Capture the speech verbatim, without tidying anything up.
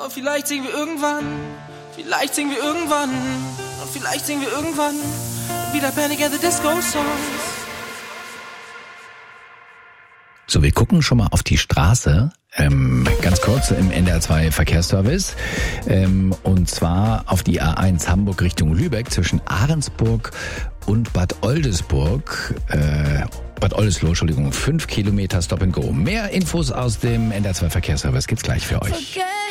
Oh, vielleicht singen wir irgendwann, vielleicht singen wir irgendwann, und vielleicht singen wir irgendwann wieder Panic at the Disco Songs. So, wir gucken schon mal auf die Straße, ähm, ganz kurz im N D R zwei Verkehrsservice, ähm, und zwar auf die A eins Hamburg Richtung Lübeck zwischen Ahrensburg und Bad Oldesburg, äh, Bad Oldesloe, Entschuldigung, fünf Kilometer Stop and Go. Mehr Infos aus dem N D R zwei Verkehrsservice gibt's gleich für euch.